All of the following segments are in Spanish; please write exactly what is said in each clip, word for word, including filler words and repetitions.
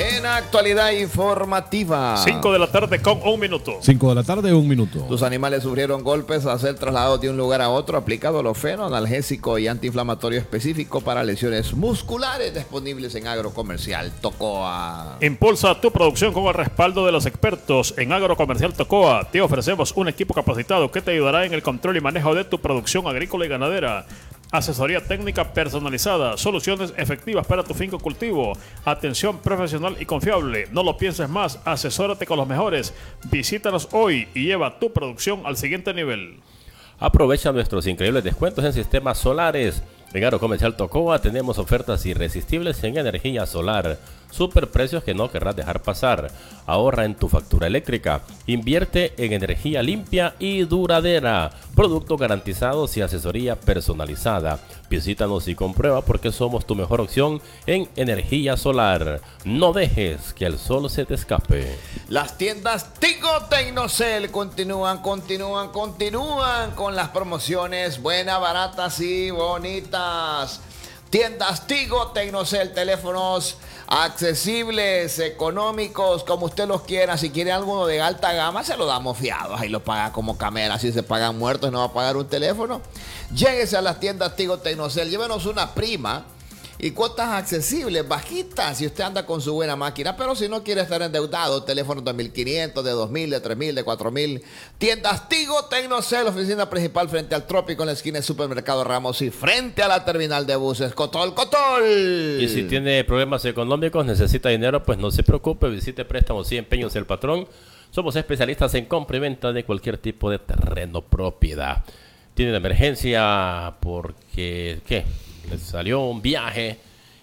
En actualidad informativa. cinco de la tarde con un minuto. cinco de la tarde, un minuto. Tus animales sufrieron golpes al ser trasladados de un lugar a otro. Aplicado dolofeno, analgésico y antiinflamatorio específico para lesiones musculares, disponibles en Agrocomercial Tocoa. Impulsa tu producción con el respaldo de los expertos en Agrocomercial Tocoa. Te ofrecemos un equipo capacitado que te ayudará en el control y manejo de tu producción agrícola y ganadera. Asesoría técnica personalizada, soluciones efectivas para tu finca o cultivo, atención profesional y confiable. No lo pienses más, asesórate con los mejores. Visítanos hoy y lleva tu producción al siguiente nivel. Aprovecha nuestros increíbles descuentos en sistemas solares. En Agrocomercial Tocoa tenemos ofertas irresistibles en energía solar. Super precios que no querrás dejar pasar. Ahorra en tu factura eléctrica. Invierte en energía limpia y duradera. Productos garantizados y asesoría personalizada. Visítanos y comprueba porque somos tu mejor opción en energía solar. No dejes que el sol se te escape. Las tiendas Tigo Tecnocel continúan, continúan, continúan con las promociones buenas, baratas y bonitas. Tiendas Tigo Tecnocel, teléfonos accesibles, económicos, como usted los quiera. Si quiere alguno de alta gama, se lo damos fiados. Ahí lo paga como camela. Si se pagan muertos, no va a pagar un teléfono. Lléguese a las tiendas Tigo Tecnocel. Llévenos una prima y cuotas accesibles, bajitas, si usted anda con su buena máquina. Pero si no quiere estar endeudado, teléfonos de mil quinientos, de dos mil, de tres mil, de cuatro mil. Tiendas Tigo Tecnocel, oficina principal frente al Trópico en la esquina del Supermercado Ramos y frente a la terminal de buses Cotol, Cotol. Y si tiene problemas económicos, necesita dinero, pues no se preocupe, visite Préstamos y Empeños El Patrón. Somos especialistas en compra y venta de cualquier tipo de terreno, propiedad. Tiene una emergencia porque, ¿qué? Les salió un viaje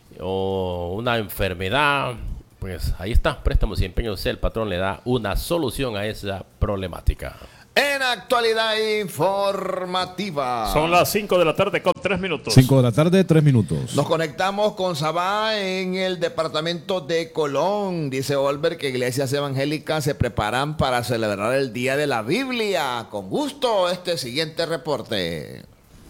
o una enfermedad, pues ahí está, Préstamos y Empeños El Patrón le da una solución a esa problemática. En actualidad informativa. Son las cinco de la tarde con tres minutos. cinco de la tarde, tres minutos. Nos conectamos con Sabá en el departamento de Colón. Dice Olver que iglesias evangélicas se preparan para celebrar el Día de la Biblia. Con gusto, este siguiente reporte.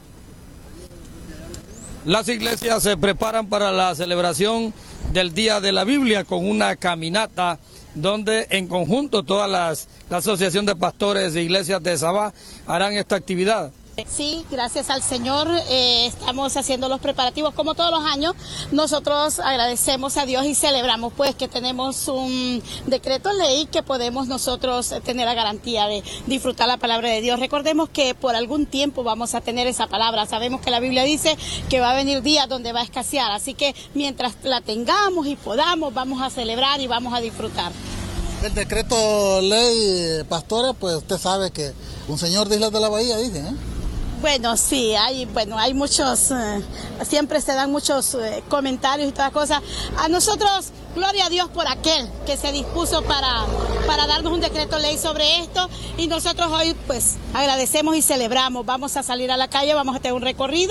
Las iglesias se preparan para la celebración del Día de la Biblia con una caminata donde en conjunto todas las la Asociación de Pastores de Iglesias de Sabá harán esta actividad. Sí, gracias al Señor eh, estamos haciendo los preparativos como todos los años. Nosotros agradecemos a Dios y celebramos pues que tenemos un decreto ley que podemos nosotros tener la garantía de disfrutar la palabra de Dios. Recordemos que por algún tiempo vamos a tener esa palabra. Sabemos que la Biblia dice que va a venir días donde va a escasear, así que mientras la tengamos y podamos, vamos a celebrar y vamos a disfrutar. El decreto ley, pastores, pues usted sabe que un señor de Islas de la Bahía dice, ¿eh? Bueno, sí, hay, bueno, hay muchos, eh, siempre se dan muchos eh, comentarios y todas cosas. A nosotros, gloria a Dios por aquel que se dispuso para, para darnos un decreto ley sobre esto y nosotros hoy pues agradecemos y celebramos. Vamos a salir a la calle, vamos a tener un recorrido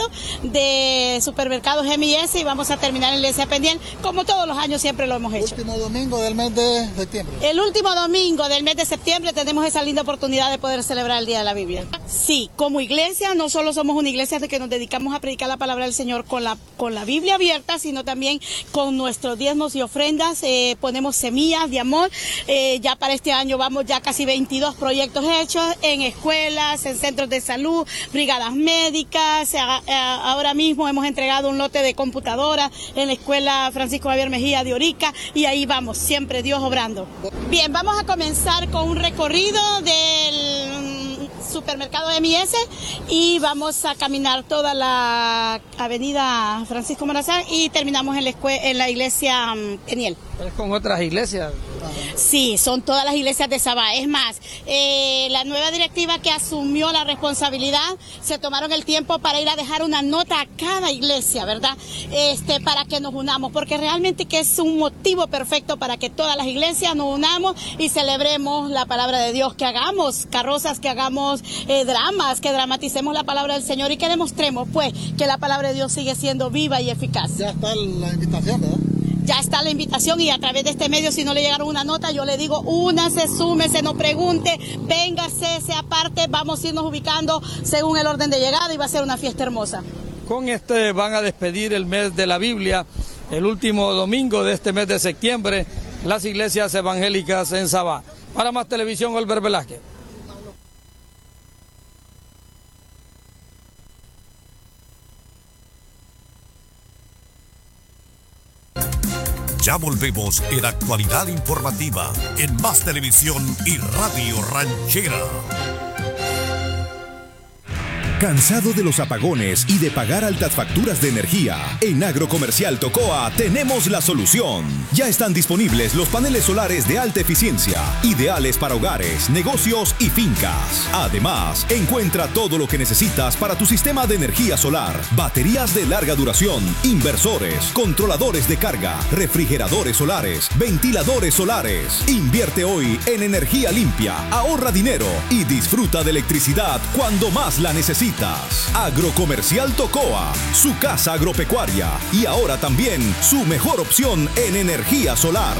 de supermercados M y S y vamos a terminar en la iglesia pendiente como todos los años siempre lo hemos hecho. El último domingo del mes de septiembre. El último domingo del mes de septiembre tenemos esa linda oportunidad de poder celebrar el Día de la Biblia. Sí, como iglesia no solo somos una iglesia de que nos dedicamos a predicar la palabra del Señor con la, con la Biblia abierta, sino también con nuestros diezmos y ofrendas, eh, ponemos semillas de amor. Eh, ya para este año vamos ya casi veintidós proyectos hechos en escuelas, en centros de salud, brigadas médicas. A, a, ahora mismo hemos entregado un lote de computadoras en la escuela Francisco Javier Mejía de Orica y ahí vamos, siempre Dios obrando. Bien, vamos a comenzar con un recorrido del supermercado M y S y vamos a caminar toda la avenida Francisco Morazán y terminamos en la, en la iglesia um, Peniel. ¿Es con otras iglesias? Sí, son todas las iglesias de Sabá. Es más, eh, la nueva directiva que asumió la responsabilidad se tomaron el tiempo para ir a dejar una nota a cada iglesia, ¿verdad? Este, para que nos unamos, porque realmente que es un motivo perfecto para que todas las iglesias nos unamos y celebremos la palabra de Dios, que hagamos carrozas, que hagamos eh, dramas, que dramaticemos la palabra del Señor y que demostremos pues que la palabra de Dios sigue siendo viva y eficaz. Ya está la invitación, ¿verdad? Ya está la invitación y a través de este medio, si no le llegaron una nota, yo le digo, únase, súmese, no pregunte, véngase, sea parte, vamos a irnos ubicando según el orden de llegada y va a ser una fiesta hermosa. Con este van a despedir el mes de la Biblia, el último domingo de este mes de septiembre, las iglesias evangélicas en Sabá. Para Más Televisión, Olver Velázquez. Ya volvemos en Actualidad Informativa en Más Televisión y Radio Ranchera. ¿Cansado de los apagones y de pagar altas facturas de energía? En Agrocomercial Tocoa tenemos la solución. Ya están disponibles los paneles solares de alta eficiencia, ideales para hogares, negocios y fincas. Además, encuentra todo lo que necesitas para tu sistema de energía solar: baterías de larga duración, inversores, controladores de carga, refrigeradores solares, ventiladores solares. Invierte hoy en energía limpia, ahorra dinero y disfruta de electricidad cuando más la necesitas. Agrocomercial Tocoa, su casa agropecuaria y ahora también su mejor opción en energía solar.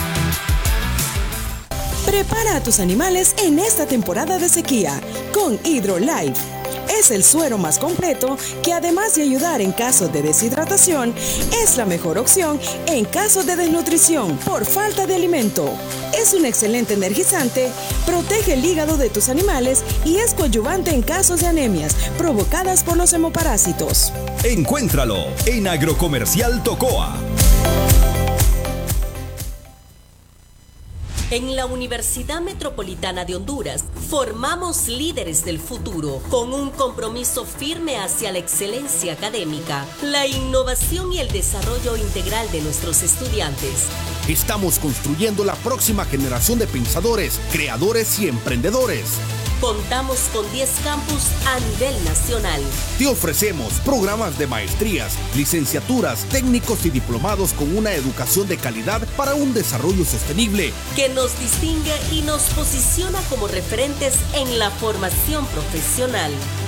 Prepara a tus animales en esta temporada de sequía con HydroLife. Es el suero más completo que, además de ayudar en caso de deshidratación, es la mejor opción en caso de desnutrición por falta de alimento. Es un excelente energizante, protege el hígado de tus animales y es coadyuvante en casos de anemias provocadas por los hemoparásitos. Encuéntralo en Agrocomercial Tocoa. En la Universidad Metropolitana de Honduras formamos líderes del futuro con un compromiso firme hacia la excelencia académica, la innovación y el desarrollo integral de nuestros estudiantes. Estamos construyendo la próxima generación de pensadores, creadores y emprendedores. Contamos con diez campus a nivel nacional. Te ofrecemos programas de maestrías, licenciaturas, técnicos y diplomados con una educación de calidad para un desarrollo sostenible que nos distingue y nos posiciona como referentes en la formación profesional.